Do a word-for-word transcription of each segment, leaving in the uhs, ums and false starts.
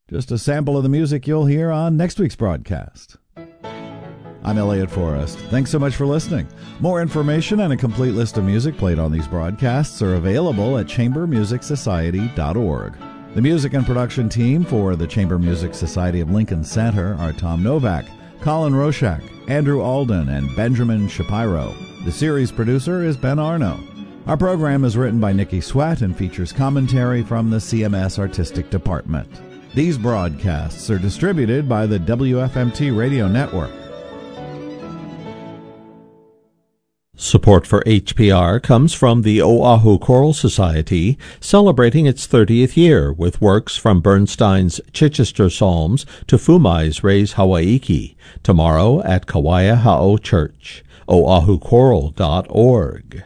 Just a sample of the music you'll hear on next week's broadcast. I'm Elliot Forrest. Thanks so much for listening. More information and a complete list of music played on these broadcasts are available at chamber music society dot org. The music and production team for the Chamber Music Society of Lincoln Center are Tom Novak, Colin Roshak, Andrew Alden, and Benjamin Shapiro. The series producer is Ben Arno. Our program is written by Nikki Sweat and features commentary from the C M S Artistic Department. These broadcasts are distributed by the W F M T Radio Network. Support for H P R comes from the Oahu Choral Society, celebrating its thirtieth year with works from Bernstein's Chichester Psalms to Fumai's Reis Hawaiki, tomorrow at Kawaiahao Church. oahu choral dot org.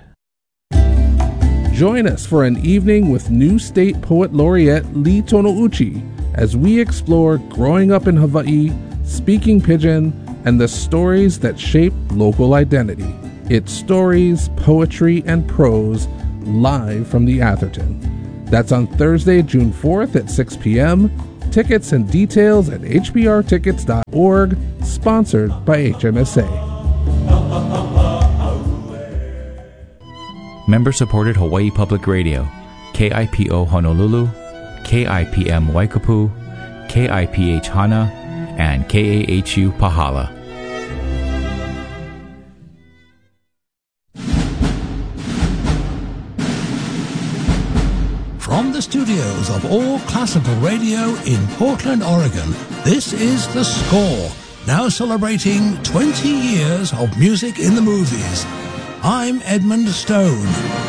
Join us for an evening with new state poet laureate Lee Tonouchi as we explore growing up in Hawaii, speaking Pidgin, and the stories that shape local identity. It's stories, poetry, and prose live from the Atherton. That's on Thursday, June fourth at six p.m. Tickets and details at h b r tickets dot org, sponsored by H M S A. Member-supported Hawaii Public Radio, K I P O Honolulu, K I P M Waikapu, K I P H Hana, and K A H U Pahala. From the studios of All Classical Radio in Portland, Oregon, this is The Score, now celebrating twenty years of music in the movies. I'm Edmund Stone.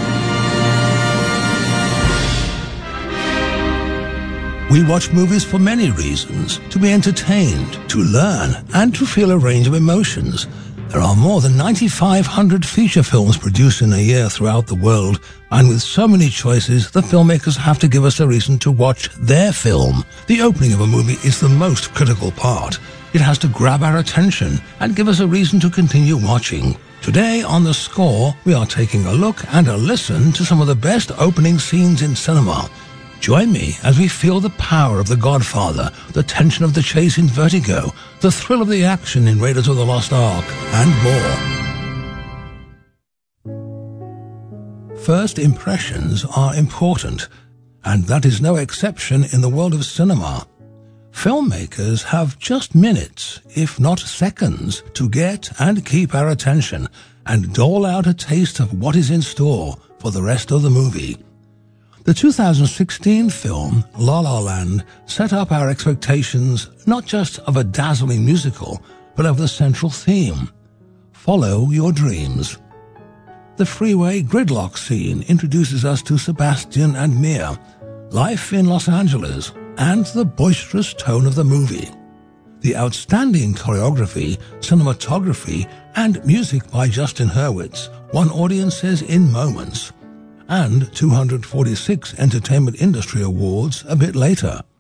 We watch movies for many reasons: to be entertained, to learn, and to feel a range of emotions. There are more than ninety-five hundred feature films produced in a year throughout the world, and with so many choices, the filmmakers have to give us a reason to watch their film. The opening of a movie is the most critical part. It has to grab our attention and give us a reason to continue watching. Today on The Score, we are taking a look and a listen to some of the best opening scenes in cinema. Join me as we feel the power of The Godfather, the tension of the chase in Vertigo, the thrill of the action in Raiders of the Lost Ark, and more. First impressions are important, and that is no exception in the world of cinema. Filmmakers have just minutes, if not seconds, to get and keep our attention and dole out a taste of what is in store for the rest of the movie. The two thousand sixteen film La La Land set up our expectations not just of a dazzling musical, but of the central theme: follow your dreams. The freeway gridlock scene introduces us to Sebastian and Mia, life in Los Angeles, and the boisterous tone of the movie. The outstanding choreography, cinematography, and music by Justin Hurwitz won audiences in moments, and two hundred forty-six Entertainment Industry Awards a bit later.